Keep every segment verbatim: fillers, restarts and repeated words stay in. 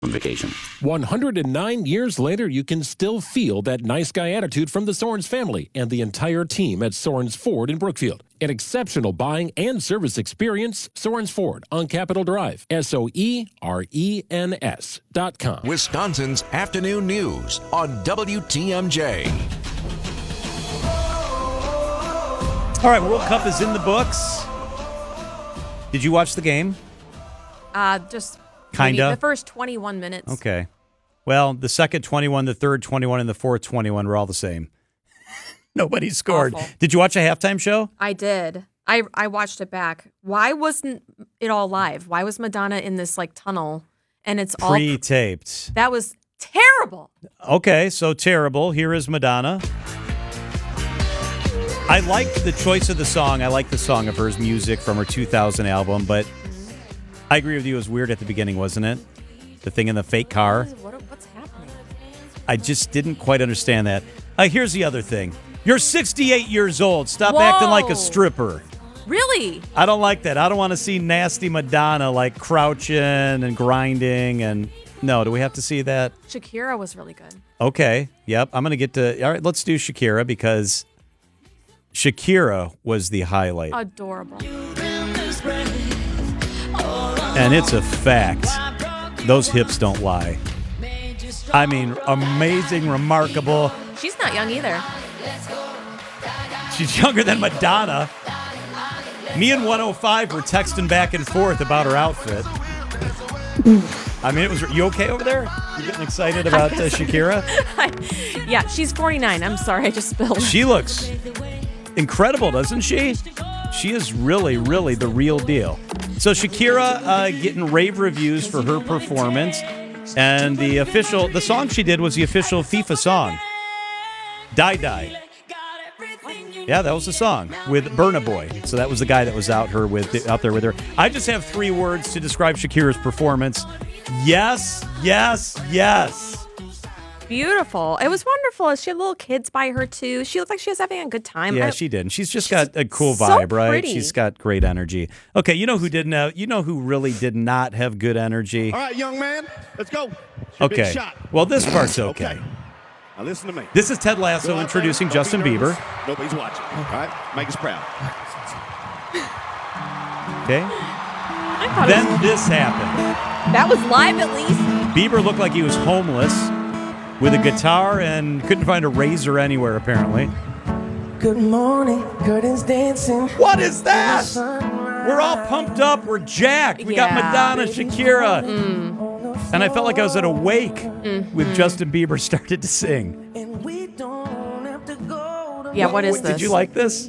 vacation. one hundred nine years later, you can still feel that nice guy attitude from the Sorens family and the entire team at Sorens Ford in Brookfield. An exceptional buying and service experience, Sorens Ford on Capitol Drive, S O E R E N S dot com. Wisconsin's Afternoon News on W T M J. All right, World Cup is in the books. Did you watch the game? Uh, just Kinda. maybe the first twenty-one minutes. Okay. Well, the second twenty-one, the third twenty-one, and the fourth twenty-one were all the same. Nobody scored. Awful. Did you watch a halftime show? I did. I I watched it back. Why wasn't it all live? Why was Madonna in this like tunnel and it's all Pre-taped. That was terrible. Okay, so terrible. Here is Madonna. I liked the choice of the song. I like the song of hers, Music, from her two thousand album, but I agree with you. It was weird at the beginning, wasn't it? The thing in the fake car. What, what's happening? I just didn't quite understand that. Uh, here's the other thing. You're sixty-eight years old. Stop Whoa. acting like a stripper. Really? I don't like that. I don't want to see nasty Madonna like crouching and grinding. And no, do we have to see that? Shakira was really good. Okay. Yep. I'm going to get to. All right. Let's do Shakira because Shakira was the highlight. Adorable. And it's a fact. Those hips don't lie. I mean, amazing, remarkable. She's not young either. She's younger than Madonna. Me and one oh five were texting back and forth about her outfit. I mean, it was. You okay over there? You getting excited about uh, Shakira? Yeah, she's forty-nine. I'm sorry, I just spilled. She looks incredible, doesn't she? She is really, really the real deal. So Shakira uh, getting rave reviews for her performance, and the official, the song she did was the official FIFA song, Die Die. Yeah, that was the song with Burna Boy. So that was the guy that was out her with out there with her. I just have three words to describe Shakira's performance. Yes, yes, yes. Beautiful. It was wonderful. She had little kids by her, too. She looked like she was having a good time. Yeah, I, she did. And she's just got a cool so vibe, right? pretty. She's got great energy. Okay, you know who didn't have, you know who really did not have good energy? All right, young man, let's go. It's your Okay. big shot. Well, this part's okay. Okay. Now listen to me. This is Ted Lasso Go out introducing there, don't Justin be Bieber. nervous. Nobody's watching. All right? Make us proud. Okay? I thought Then it was, this happened. that was live at least. Bieber looked like he was homeless with a guitar and couldn't find a razor anywhere, apparently. Good morning, curtains dancing. What is that? We're all pumped up. We're jacked. We got Yeah. Madonna, Shakira. And I felt like I was at a wake Mm-hmm. when Justin Bieber started to sing. And we don't have to go to Yeah, what is Wait, this? Did you like this?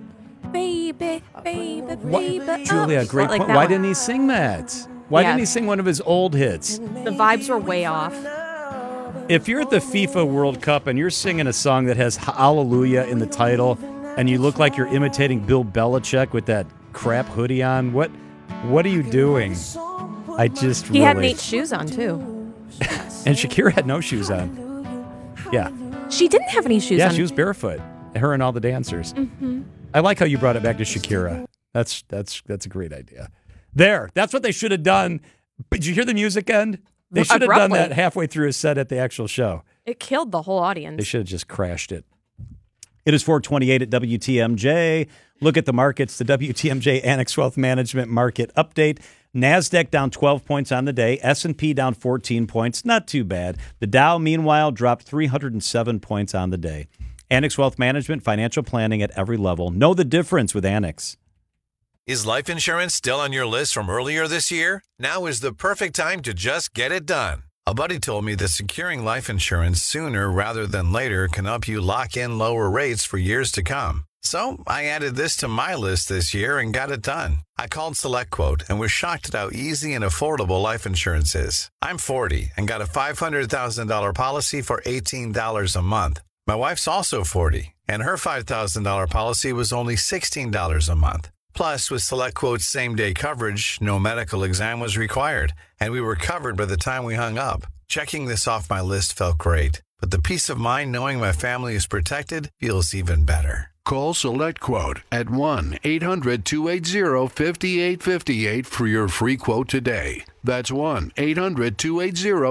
Baby, baby, What? baby. Julia, oh. great Like point. that Why one. didn't he sing that? Why Yeah. didn't he sing one of his old hits? The vibes were way off. If you're at the FIFA World Cup and you're singing a song that has Hallelujah in the title and you look like you're imitating Bill Belichick with that crap hoodie on, what what are you doing? I just He really... had Nate's shoes on, too. And Shakira had no shoes on. Yeah. She didn't have any shoes Yeah, on. she was barefoot. Her and all the dancers. Mm-hmm. I like how you brought it back to Shakira. That's that's that's a great idea. There. That's what they should have done. But did you hear the music end? They should have done Abruptly. that halfway through a set at the actual show. It killed the whole They audience. should have just crashed it. It is four twenty-eight at W T M J. Look at the markets. The W T M J Annex Wealth Management Market Update. NASDAQ down twelve points on the day. S and P down fourteen points. Not too bad. The Dow, meanwhile, dropped three hundred seven points on the day. Annex Wealth Management, financial planning at every level. Know the difference with Annex. Is life insurance still on your list from earlier this year? Now is the perfect time to just get it done. A buddy told me that securing life insurance sooner rather than later can help you lock in lower rates for years to come. So I added this to my list this year and got it done. I called SelectQuote and was shocked at how easy and affordable life insurance is. I'm forty and got a five hundred thousand dollars policy for eighteen dollars a month. My wife's also forty, and her five thousand dollars policy was only sixteen dollars a month. Plus, with SelectQuote's same-day coverage, no medical exam was required, and we were covered by the time we hung up. Checking this off my list felt great, but the peace of mind knowing my family is protected feels even better. Call SelectQuote at one eight hundred two eight zero five eight five eight for your free quote today. That's one eight hundred two eight zero